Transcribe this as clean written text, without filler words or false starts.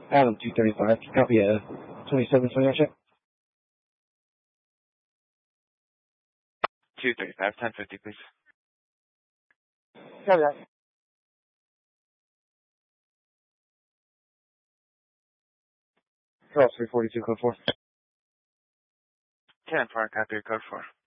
Adam 235, copy 2720 on check. 235, 1050, please. Copy that. Cross 342, code 4. 10-4, copy your code 4.